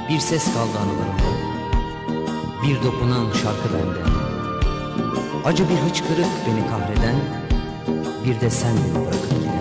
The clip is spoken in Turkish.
Bir ses kaldı anılarımda, bir dokunan şarkı bende. Acı bir hıçkırık beni kahreden, bir de sen beni bırakıp giden.